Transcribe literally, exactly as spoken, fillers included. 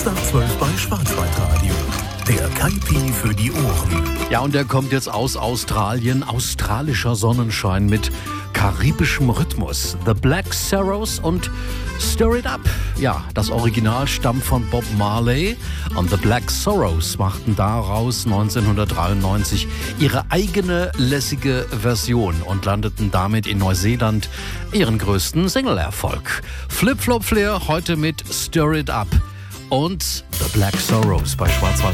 nach zwölf bei Schwarzwaldradio. Der Kaipi für die Ohren. Ja, und der kommt jetzt aus Australien. Australischer Sonnenschein mit karibischem Rhythmus. The Black Sorrows und Stir It Up. Ja, das Original stammt von Bob Marley. Und The Black Sorrows machten daraus neunzehnhundertdreiundneunzig ihre eigene lässige Version und landeten damit in Neuseeland ihren größten Single-Erfolg. Flip Flop Flair heute mit Stir It Up und The Black Sorrows bei Schwarzwald.